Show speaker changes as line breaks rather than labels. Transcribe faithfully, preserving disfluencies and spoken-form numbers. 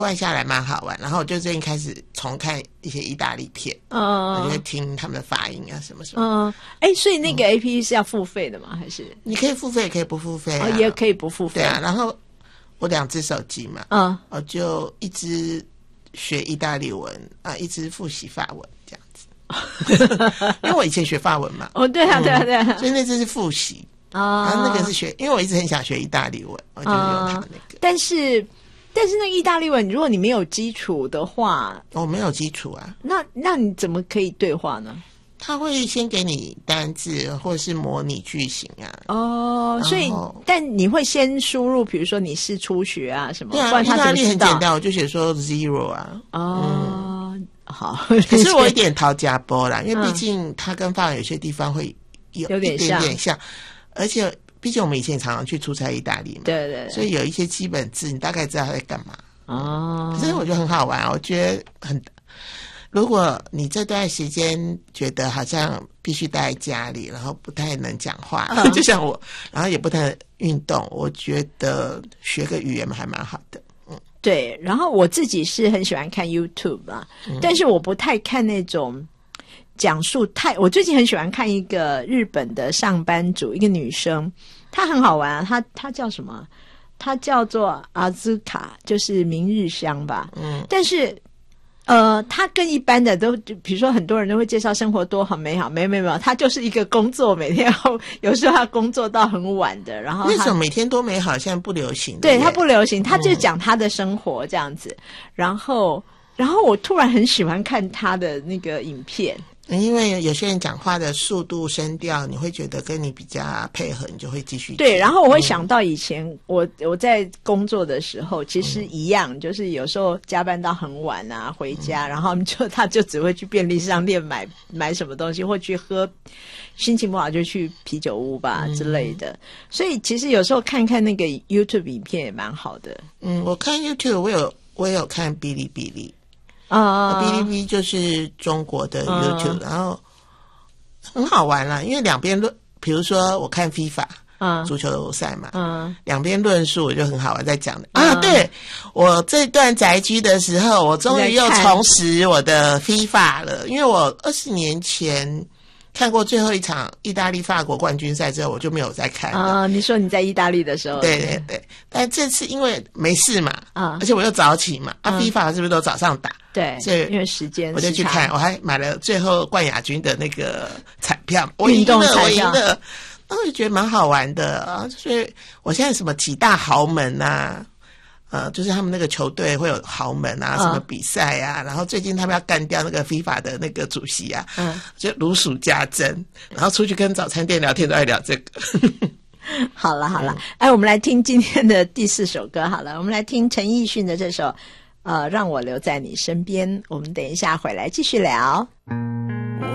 玩下来蛮好玩，然后我就最近开始重看一些意大利片，
嗯，
我就会听他们的发音啊什么什么。
嗯，哎，所以那个 A P P 是要付费的吗？还是
你可以付费，也可以不付费啊，
哦，也可以不付费。
对啊，然后我两只手机嘛，
嗯，
我就一只学意大利文啊，一直复习法文这样子，因为我以前学法文嘛。
哦，对啊，对啊，对啊，
嗯、所以那只是复习
啊，
然后那个是学，因为我一直很想学意大利文，我就用它那个。
啊、但是，但是那个意大利文，如果你没有基础的话，
我、哦、没有基础啊，
那那你怎么可以对话呢？
他会先给你单字或者是模拟句型啊。
哦，所以但你会先输入，比如说你是初学啊什么？
对啊，
不然他
意大利
怎么知道？
很简单，我就写说 zero 啊。
哦，嗯、好。
可是我有点讨价波啦，因为毕竟它跟法文有些地方会有
有点
一点点像，而且毕竟我们以前常常去出差意大利嘛，
对 对, 对，
所以有一些基本字你大概知道他在干嘛。
哦，
可是我觉得很好玩，我觉得很。如果你这段时间觉得好像必须待在家里，然后不太能讲话，嗯、就像我，然后也不太运动，我觉得学个语言还蛮好的。嗯，
对。然后我自己是很喜欢看 YouTube 啊，嗯、但是我不太看那种讲述太。我最近很喜欢看一个日本的上班族，一个女生，她很好玩啊，她她叫什么？她叫做阿兹卡，就是明日香吧。嗯，但是。呃，他跟一般的都，比如说很多人都会介绍生活多好美好，没有没有没有，他就是一个工作，每天要有时候他工作到很晚的，然后
为什么每天多美好？现在不流行的，
对，他不流行，他就讲他的生活这样子，嗯、然后然后我突然很喜欢看他的那个影片。
因为有些人讲话的速度声调你会觉得跟你比较配合，你就会继续
对，然后我会想到以前我我在工作的时候其实一样、嗯、就是有时候加班到很晚啊回家、嗯、然后就他就只会去便利商店买买什么东西，或去喝，心情不好就去啤酒屋吧、嗯、之类的，所以其实有时候看看那个 YouTube 影片也蛮好的。
嗯，我看 YouTube 我有我有看哔哩哔哩
啊，
哔哩哔哩就是中国的 YouTube、uh, 然后很好玩啦，因为两边论，比如说我看 FIFA、uh, 足球赛嘛，嗯，两边论述我就很好玩，在讲的、uh, 啊，对，我这段宅居的时候，我终于又重拾我的 FIFA 了，因为我二十年前看过最后一场意大利法国冠军赛之后，我就没有再看了。
啊、uh, 你说你在意大利的时候，
对对对，但这次因为没事嘛，啊、uh, 而且我又早起嘛，啊、uh, FIFA 是不是都早上打？
对，
所以
因为时间
我就去看，我还买了最后冠亚军的那个彩票，我赢了，我赢了，然后就觉得蛮好玩的啊。所以我现在什么几大豪门啊，呃，就是他们那个球队会有豪门啊，什么比赛啊，嗯、然后最近他们要干掉那个 FIFA 的那个主席啊，嗯，就如数家珍，然后出去跟早餐店聊天都爱聊这个。
好了好了，哎，我们来听今天的第四首歌好了，我们来听陈奕迅的这首。呃，让我留在你身边。我们等一下回来继续聊。